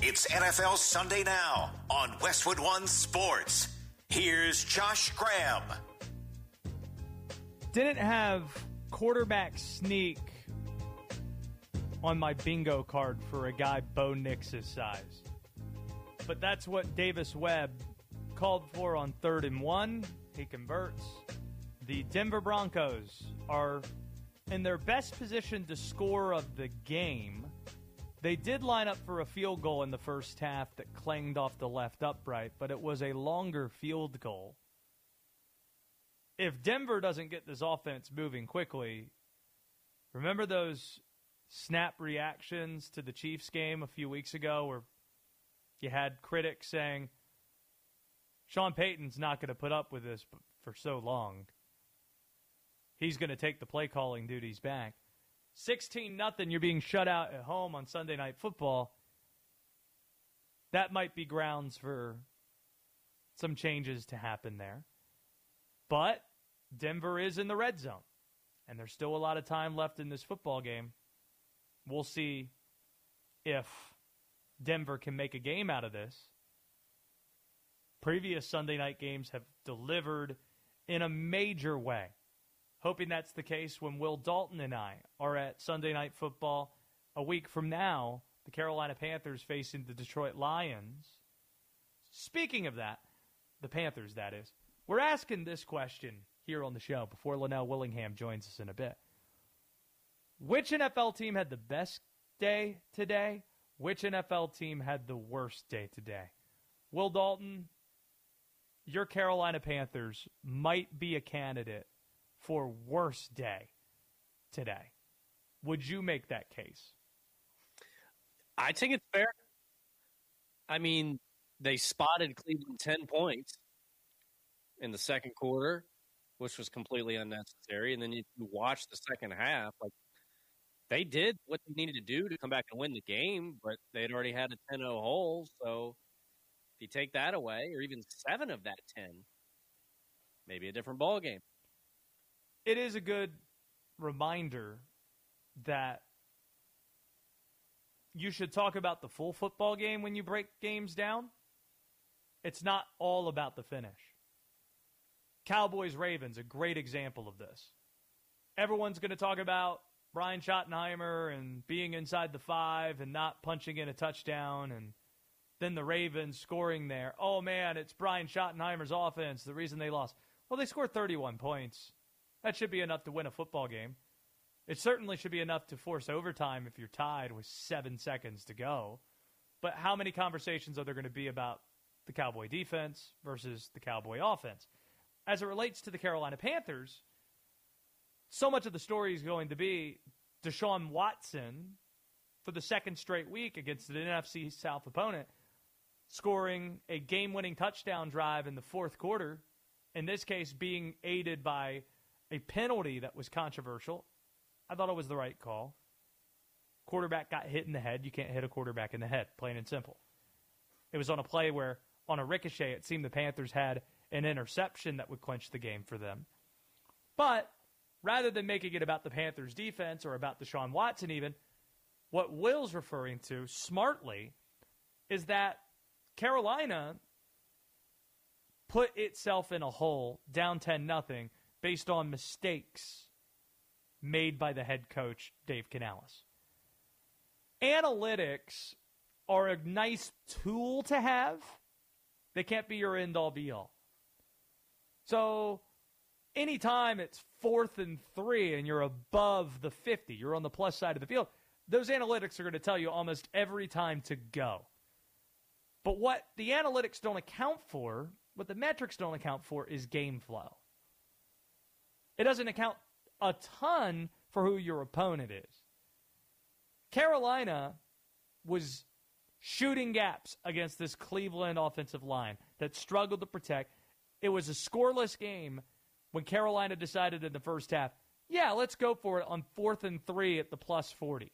It's NFL Sunday Now on Westwood One Sports. Here's Josh Graham. Didn't have quarterback sneak on my bingo card for a guy Bo Nix's size. But that's what Davis Webb called for on 3rd and 1. He converts. The Denver Broncos are in their best position to score of the game. They did line up for a field goal in the first half that clanged off the left upright, but it was a longer field goal. If Denver doesn't get this offense moving quickly, remember those snap reactions to the Chiefs game a few weeks ago where you had critics saying, Sean Payton's not going to put up with this for so long. He's going to take the play calling duties back. 16-0, you're being shut out at home on Sunday Night Football. That might be grounds for some changes to happen there. But Denver is in the red zone, and there's still a lot of time left in this football game. We'll see if Denver can make a game out of this. Previous Sunday night games have delivered in a major way. Hoping that's the case when Will Dalton and I are at Sunday Night Football a week from now, the Carolina Panthers facing the Detroit Lions. Speaking of that, the Panthers, that is, we're asking this question here on the show before Linnell Willingham joins us in a bit. Which NFL team had the best day today? Which NFL team had the worst day today? Will Dalton, your Carolina Panthers might be a candidate for worst day today. Would you make that case? I think it's fair. I mean, they spotted Cleveland 10 points in the second quarter, which was completely unnecessary. And then you watch the second half. Like, they did what they needed to do to come back and win the game, but they'd already had a 10-0 hole. So if you take that away, or even 7 of that 10, maybe a different ball game. It is a good reminder that you should talk about the full football game when you break games down. It's not all about the finish. Cowboys-Ravens, a great example of this. Everyone's going to talk about Brian Schottenheimer and being inside the 5 and not punching in a touchdown, and then the Ravens scoring there. Oh, man, it's Brian Schottenheimer's offense, the reason they lost. Well, they scored 31 points. That should be enough to win a football game. It certainly should be enough to force overtime if you're tied with 7 seconds to go. But how many conversations are there going to be about the Cowboy defense versus the Cowboy offense? As it relates to the Carolina Panthers, so much of the story is going to be Deshaun Watson for the second straight week against an NFC South opponent, scoring a game-winning touchdown drive in the fourth quarter, in this case being aided by a penalty that was controversial. I thought it was the right call. Quarterback got hit in the head. You can't hit a quarterback in the head, plain and simple. It was on a play where, on a ricochet, it seemed the Panthers had an interception that would clinch the game for them. But rather than making it about the Panthers' defense or about Deshaun Watson even, what Will's referring to, smartly, is that Carolina put itself in a hole, down 10-0, based on mistakes made by the head coach, Dave Canales. Analytics are a nice tool to have. They can't be your end-all, be-all. So anytime it's 4th and 3 and you're above the 50, you're on the plus side of the field, those analytics are going to tell you almost every time to go. But what the analytics don't account for, what the metrics don't account for, is game flow. It doesn't account a ton for who your opponent is. Carolina was shooting gaps against this Cleveland offensive line that struggled to protect. It was a scoreless game when Carolina decided in the first half, yeah, let's go for it on 4th and 3 at the plus 40.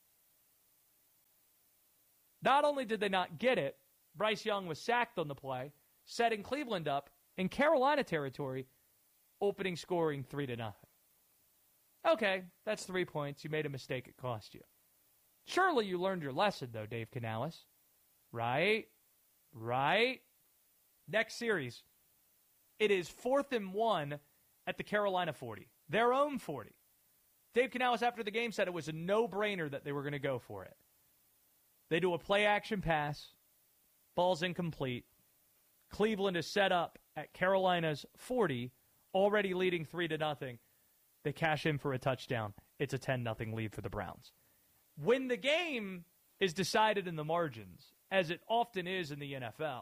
Not only did they not get it, Bryce Young was sacked on the play, setting Cleveland up in Carolina territory, opening scoring 3-0. Okay, that's 3 points. You made a mistake. It cost you. Surely you learned your lesson, though, Dave Canales. Right? Next series, it is 4th and 1 at the Carolina 40. Their own 40. Dave Canales, after the game, said it was a no-brainer that they were going to go for it. They do a play-action pass. Ball's incomplete. Cleveland is set up at Carolina's 40, already leading 3-0. They cash in for a touchdown. It's a 10-0 lead for the Browns. When the game is decided in the margins, as it often is in the NFL,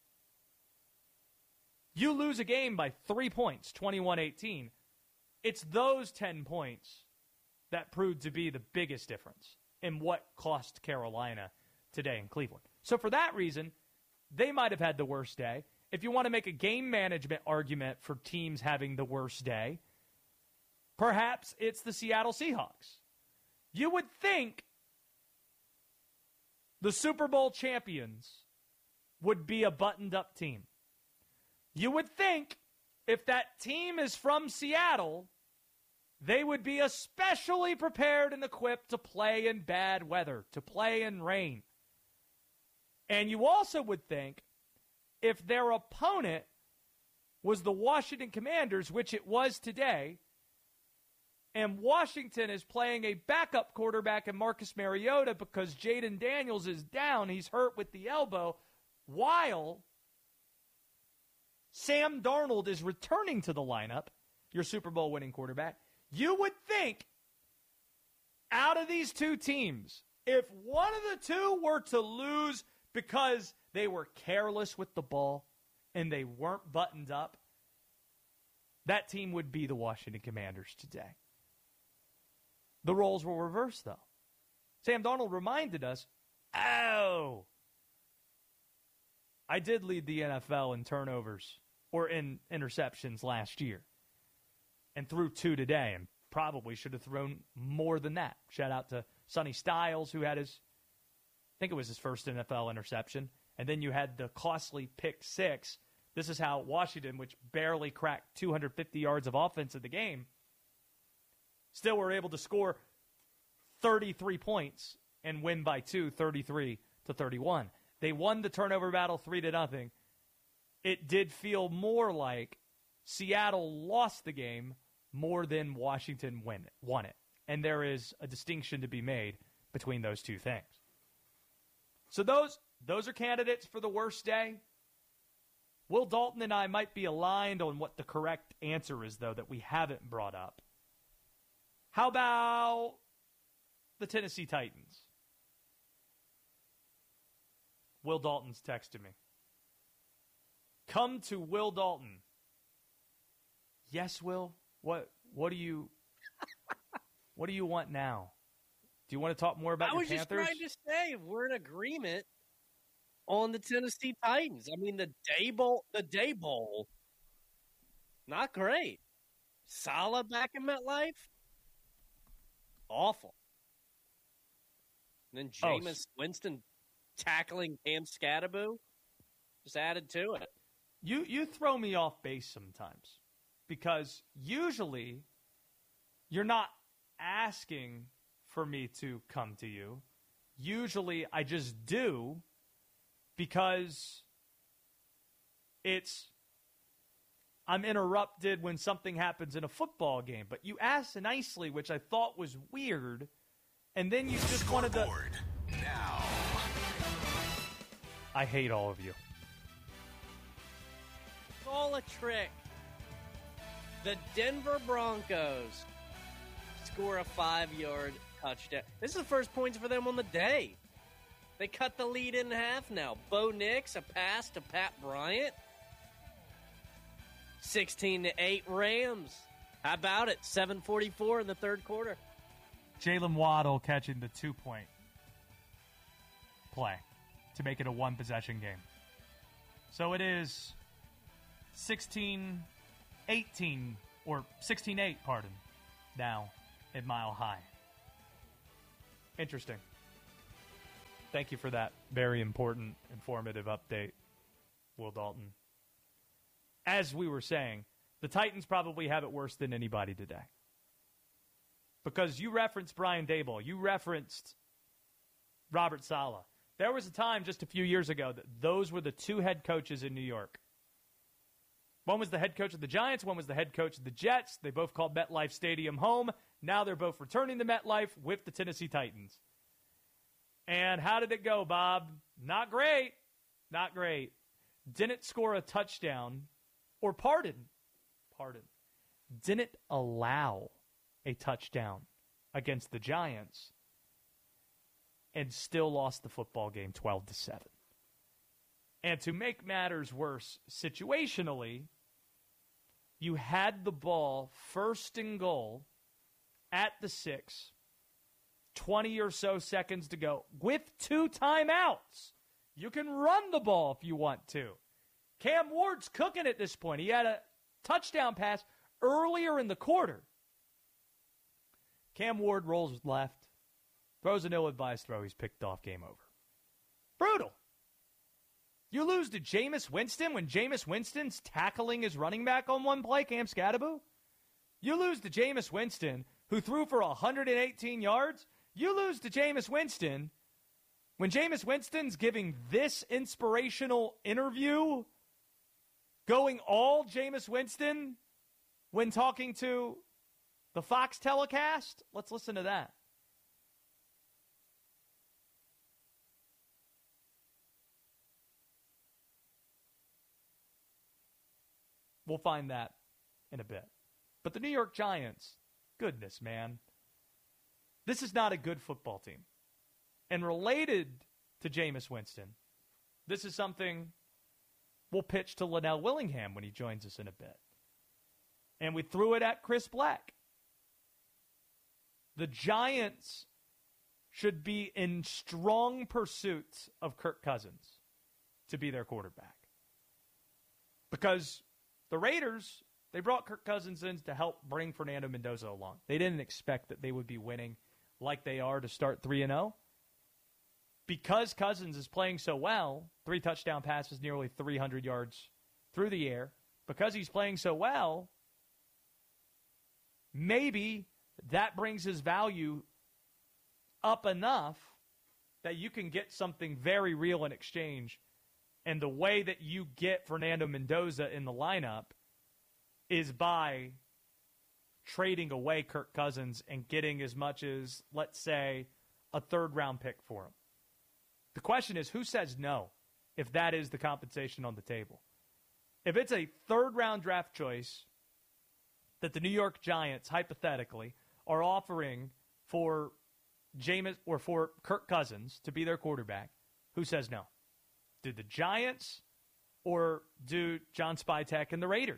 you lose a game by 3 points, 21-18. It's those 10 points that proved to be the biggest difference in what cost Carolina today in Cleveland. So for that reason, they might have had the worst day. If you want to make a game management argument for teams having the worst day, perhaps it's the Seattle Seahawks. You would think the Super Bowl champions would be a buttoned-up team. You would think if that team is from Seattle, they would be especially prepared and equipped to play in bad weather, to play in rain. And you also would think if their opponent was the Washington Commanders, which it was today, and Washington is playing a backup quarterback in Marcus Mariota because Jaden Daniels is down, he's hurt with the elbow, while Sam Darnold is returning to the lineup, your Super Bowl winning quarterback, you would think out of these two teams, if one of the two were to lose because they were careless with the ball and they weren't buttoned up, that team would be the Washington Commanders today. The roles were reversed, though. Sam Darnold reminded us, I did lead the NFL in turnovers or in interceptions last year and threw 2 today and probably should have thrown more than that. Shout out to Sonny Styles, who had I think it was his first NFL interception. And then you had the costly pick 6. This is how Washington, which barely cracked 250 yards of offense in the game, still were able to score 33 points and win by 2, 33-31. They won the turnover battle 3-0. It did feel more like Seattle lost the game more than Washington won it. And there is a distinction to be made between those two things. So those are candidates for the worst day. Will Dalton and I might be aligned on what the correct answer is, though, that we haven't brought up. How about the Tennessee Titans? Will Dalton's texted me. Come to Will Dalton. Yes, Will. What do you want now? Do you want to talk more about your Panthers? I was just trying to say we're in agreement on the Tennessee Titans. I mean, the Day Bowl, not great. Saleh back in MetLife, awful. And then Jameis Winston tackling Cam Scatterboo just added to it. You throw me off base sometimes because usually you're not asking for me to come to you. Usually I just do because I'm interrupted when something happens in a football game. But you asked nicely, which I thought was weird, and then you just wanted to... Now. I hate all of you. It's all a trick. The Denver Broncos score a 5-yard touchdown. This is the first points for them on the day. They cut the lead in half now. Bo Nix, a pass to Pat Bryant. 16-8 Rams. How about it? 7:44 in the third quarter. Jalen Waddle catching the 2-point play to make it a one-possession game. So it is 16-18, or 16-8, pardon, now at Mile High. Interesting. Thank you for that very important, informative update, Will Dalton. As we were saying, the Titans probably have it worse than anybody today. Because you referenced Brian Daboll. You referenced Robert Saleh. There was a time just a few years ago that those were the two head coaches in New York. One was the head coach of the Giants. One was the head coach of the Jets. They both called MetLife Stadium home. Now they're both returning to MetLife with the Tennessee Titans. And how did it go, Bob? Not great. Not great. Didn't score a touchdown. Or pardon. Didn't allow a touchdown against the Giants. And still lost the football game 12-7. And to make matters worse situationally, you had the ball first and goal at the 6, 20 or so seconds to go with 2 timeouts. You can run the ball if you want to. Cam Ward's cooking at this point. He had a touchdown pass earlier in the quarter. Cam Ward rolls left, throws an ill-advised throw. He's picked off, game over. Brutal. You lose to Jameis Winston when Jameis Winston's tackling his running back on one play, Cam Scadaboo. You lose to Jameis Winston, who threw for 118 yards. You lose to Jameis Winston when Jameis Winston's giving this inspirational interview, going all Jameis Winston when talking to the Fox telecast. Let's listen to that. We'll find that in a bit. But the New York Giants, goodness, man. This is not a good football team. And related to Jameis Winston, this is something we'll pitch to Linnell Willingham when he joins us in a bit. And we threw it at Chris Black. The Giants should be in strong pursuit of Kirk Cousins to be their quarterback. Because the Raiders, they brought Kirk Cousins in to help bring Fernando Mendoza along. They didn't expect that they would be winning like they are to start 3-0. Because Cousins is playing so well, 3 touchdown passes, nearly 300 yards through the air. Because he's playing so well, maybe that brings his value up enough that you can get something very real in exchange. And the way that you get Fernando Mendoza in the lineup is by trading away Kirk Cousins and getting as much as, let's say, a 3rd-round pick for him. The question is, who says no if that is the compensation on the table? If it's a 3rd-round draft choice that the New York Giants, hypothetically, are offering for Jameis or for Kirk Cousins to be their quarterback, who says no? Do the Giants or do John Spytek and the Raiders?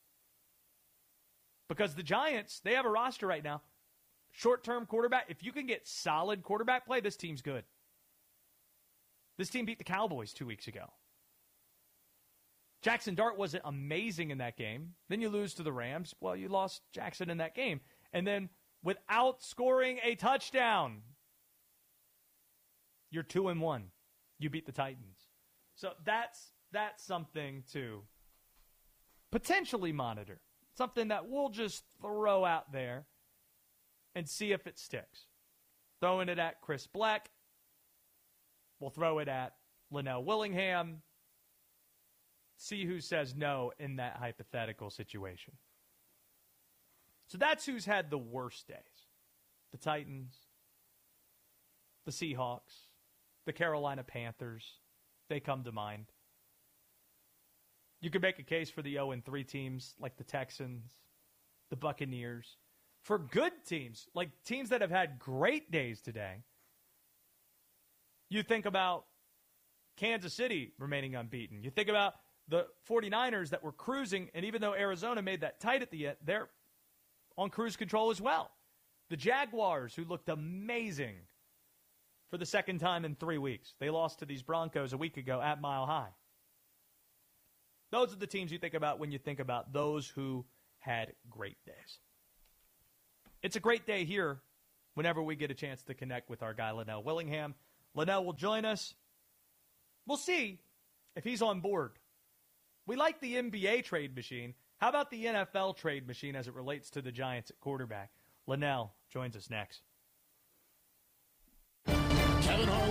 Because the Giants, they have a roster right now. Short-term quarterback. If you can get solid quarterback play, this team's good. This team beat the Cowboys 2 weeks ago. Jackson Dart wasn't amazing in that game. Then you lose to the Rams. Well, you lost Jackson in that game. And then without scoring a touchdown, you're 2-1. You beat the Titans. So that's something to potentially monitor. Something that we'll just throw out there and see if it sticks. Throwing it at Chris Black. We'll throw it at Linnell Willingham. See who says no in that hypothetical situation. So that's who's had the worst days. The Titans, the Seahawks, the Carolina Panthers. They come to mind. You could make a case for the 0-3 teams like the Texans, the Buccaneers. For good teams, like teams that have had great days today, you think about Kansas City remaining unbeaten. You think about the 49ers that were cruising, and even though Arizona made that tight at the end, they're on cruise control as well. The Jaguars, who looked amazing for the second time in 3 weeks. They lost to these Broncos a week ago at Mile High. Those are the teams you think about when you think about those who had great days. It's a great day here whenever we get a chance to connect with our guy, Linnell Willingham. Linnell will join us. We'll see if he's on board. We like the NBA trade machine. How about the NFL trade machine as it relates to the Giants at quarterback? Linnell joins us next. Kevin Harlan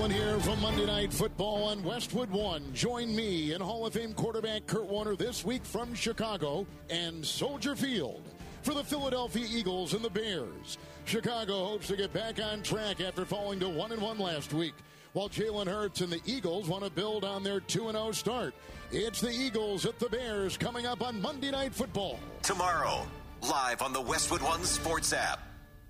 Allen here from Monday Night Football on Westwood One. Join me and Hall of Fame quarterback Kurt Warner this week from Chicago and Soldier Field for the Philadelphia Eagles and the Bears. Chicago hopes to get back on track after falling to 1-1 last week, while Jalen Hurts and the Eagles want to build on their 2-0 start. It's the Eagles at the Bears coming up on Monday Night Football. Tomorrow, live on the Westwood One Sports app.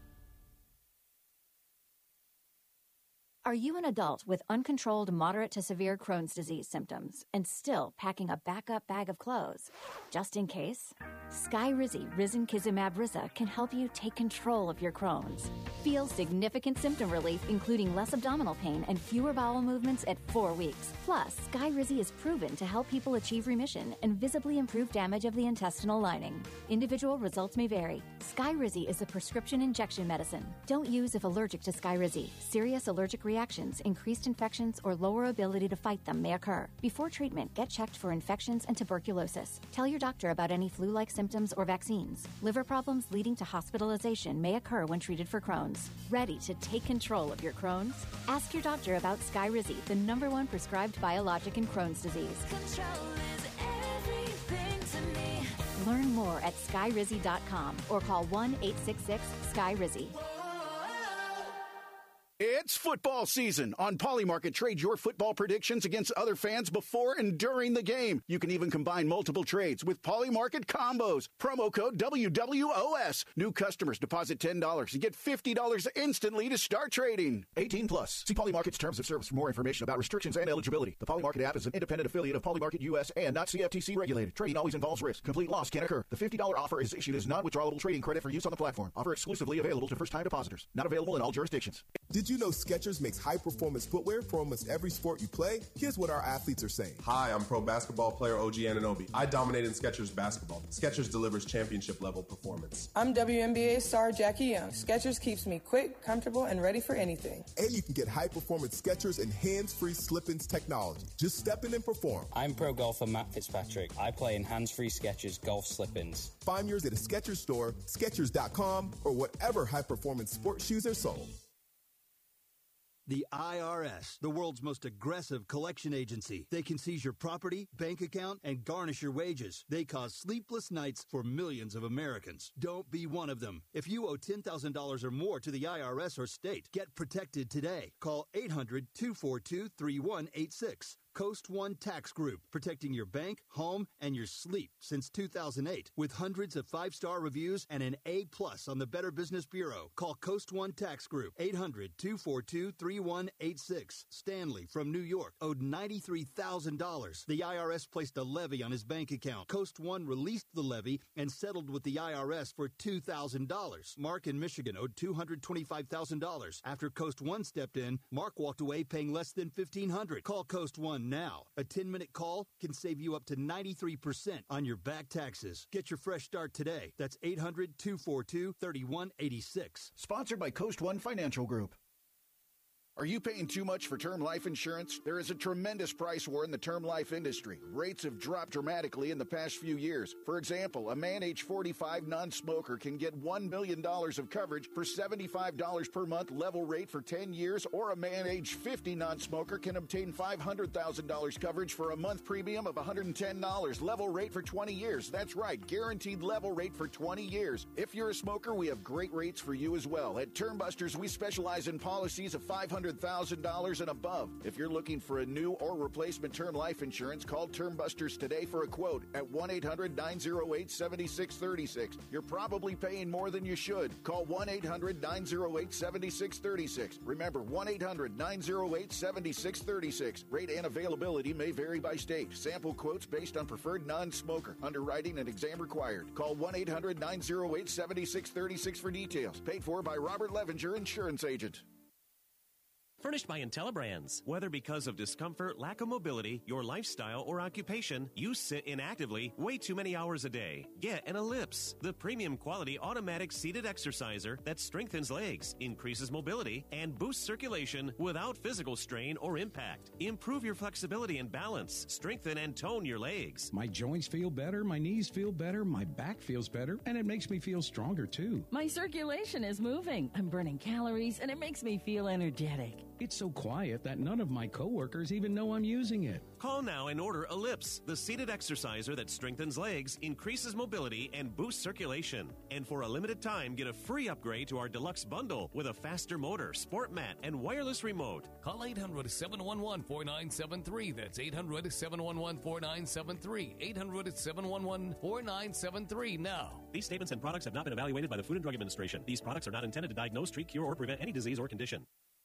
Are you an adult with uncontrolled moderate to severe Crohn's disease symptoms and still packing a backup bag of clothes? Just in case? Skyrizi Risankizumab Riza can help you take control of your Crohn's. Feel significant symptom relief, including less abdominal pain and fewer bowel movements at 4 weeks. Plus, Skyrizi is proven to help people achieve remission and visibly improve damage of the intestinal lining. Individual results may vary. Skyrizi is a prescription injection medicine. Don't use if allergic to Skyrizi. Serious allergic reactions, increased infections, or lower ability to fight them may occur. Before treatment, get checked for infections and tuberculosis. Tell your doctor about any flu-like symptoms or vaccines. Liver problems leading to hospitalization may occur when treated for Crohn's. Ready to take control of your Crohn's? Ask your doctor about Skyrizi, the #1 prescribed biologic in Crohn's disease. Control is everything to me. Learn more at skyrizi.com or call 1-866-SKYRIZI. It's football season. On Polymarket, trade your football predictions against other fans before and during the game. You can even combine multiple trades with Polymarket combos. Promo code WWOS. New customers deposit $10 and get $50 instantly to start trading. 18 plus. See Polymarket's terms of service for more information about restrictions and eligibility. The Polymarket app is an independent affiliate of Polymarket US and not CFTC regulated. Trading always involves risk. Complete loss can occur. The $50 offer is issued as non-withdrawable trading credit for use on the platform. Offer exclusively available to first-time depositors. Not available in all jurisdictions. Did you know Skechers makes high-performance footwear for almost every sport you play? Here's what our athletes are saying. Hi, I'm pro basketball player OG Anunoby. I dominate in Skechers basketball. Skechers delivers championship-level performance. I'm WNBA star Jackie Young. Skechers keeps me quick, comfortable, and ready for anything. And you can get high-performance Skechers and hands-free slip-ins technology. Just step in and perform. I'm pro golfer Matt Fitzpatrick. I play in hands-free Skechers golf slip-ins. Find yours at a Skechers store, Skechers.com, or whatever high-performance sports shoes are sold. The IRS, the world's most aggressive collection agency. They can seize your property, bank account, and garnish your wages. They cause sleepless nights for millions of Americans. Don't be one of them. If you owe $10,000 or more to the IRS or state, get protected today. Call 800-242-3186. Coast One Tax Group, protecting your bank, home, and your sleep since 2008. With hundreds of 5-star reviews and an A+ on the Better Business Bureau. Call Coast One Tax Group, 800-242-3186. Stanley from New York owed $93,000. The IRS placed a levy on his bank account. Coast One released the levy and settled with the IRS for $2,000. Mark in Michigan owed $225,000. After Coast One stepped in, Mark walked away paying less than $1,500. Call Coast One now. A 10-minute call can save you up to 93% on your back taxes. Get your fresh start today. That's 800-242-3186. Sponsored by Coast One Financial Group. Are you paying too much for term life insurance? There is a tremendous price war in the term life industry. Rates have dropped dramatically in the past few years. For example, a man age 45 non-smoker can get $1 million of coverage for $75 per month level rate for 10 years, or a man age 50 non-smoker can obtain $500,000 coverage for a month premium of $110 level rate for 20 years. That's right, guaranteed level rate for 20 years. If you're a smoker, we have great rates for you as well. At Term Busters, we specialize in policies of $500,000 and above. If you're looking for a new or replacement term life insurance, call Term Busters today for a quote at 1-800-908-7636. You're probably paying more than you should. Call 1-800-908-7636. Remember, 1-800-908-7636. Rate and availability may vary by state. Sample quotes based on preferred non-smoker. Underwriting and exam required. Call 1-800-908-7636 for details. Paid for by Robert Levenger, Insurance Agent. Furnished by IntelliBrands. Whether because of discomfort, lack of mobility, your lifestyle, or occupation, you sit inactively way too many hours a day. Get an Ellipse, the premium quality automatic seated exerciser that strengthens legs, increases mobility, and boosts circulation without physical strain or impact. Improve your flexibility and balance. Strengthen and tone your legs. My joints feel better, my knees feel better, my back feels better, and it makes me feel stronger too. My circulation is moving. I'm burning calories, and it makes me feel energetic. It's so quiet that none of my coworkers even know I'm using it. Call now and order Ellipse, the seated exerciser that strengthens legs, increases mobility, and boosts circulation. And for a limited time, get a free upgrade to our deluxe bundle with a faster motor, sport mat, and wireless remote. Call 800-711-4973. That's 800-711-4973. 800-711-4973 now. These statements and products have not been evaluated by the Food and Drug Administration. These products are not intended to diagnose, treat, cure, or prevent any disease or condition.